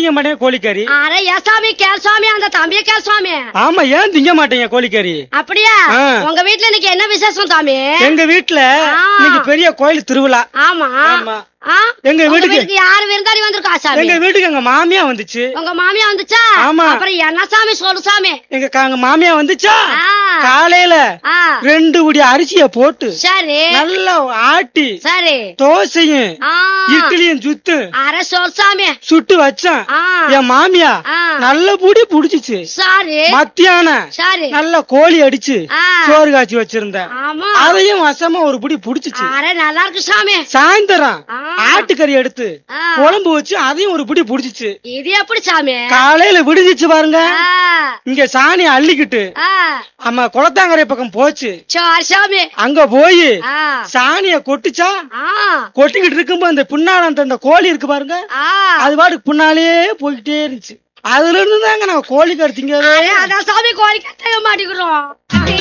திங்க மாட்டேங்க கோழிக்கறி. அட ஏன் சாமி கேள் சாமி, அந்த தம்பிய கேள் சாமி. ஆமா, ஏன் திங்க மாட்டேங்க கோழிக்கறி? அப்படியா? உங்க வீட்டுல இன்னைக்கு என்ன விசேஷம் சாமி? எங்க வீட்டுல இன்னைக்கு பெரிய கோயில் திருவிழா. ஆமா. எங்க வீட்டுக்கு யாரு விருந்தாடி வந்திருக்கா சாமி? எங்க வீட்டுக்கு எங்க மாமியா வந்துச்சு. உங்க மாமியா வந்துச்சா? ஆமா. அப்புறம் என்ன சாமி சொல்லு சாமி. எங்க மாமியா வந்துச்சா? காலையில 2 உடி அரிசிய போட்டு சரி நல்லா ஆட்டி சரி தோசையும் இட்லியும் சுத்து அரை சொல் சாமி சுட்டு வச்சான். என் மாமியா நல்ல பூடி புடிச்சிச்சு. சரி மத்தியானம் சரி நல்ல கோழி அடிச்சு சோறு காய்ச்சி வச்சிருந்தேன். அதையும் வசமா ஒரு புடி புடிச்சிச்சு. அரை நல்லா இருக்கு சாமி. சாயந்தரம் ஆட்டுக்கறி எடுத்து குழம்பு வச்சு அதையும் ஒரு புடி புடிச்சிச்சு. இது எப்படி சாமி? காலையில விடுஞ்சிச்சு பாருங்க. இங்க சாணி அள்ளிக்கிட்டு அம்மா குளத்தாங்கரை பக்கம் போச்சு. சரி சாமி. அங்க போய் சாணிய கொட்டுச்சா? கொட்டிக்கிட்டு இருக்கும்போது அந்த பின்னால அந்த கோழி இருக்கு பாருங்க, அது பாட்டுக்கு பின்னாலேயே போயிட்டே இருந்துச்சு. அதுல இருந்து தாங்க நான் கோழிக்கறி திங்க. அதான் சாமி கோழிக்கறி மாட்டிக்கிறோம்.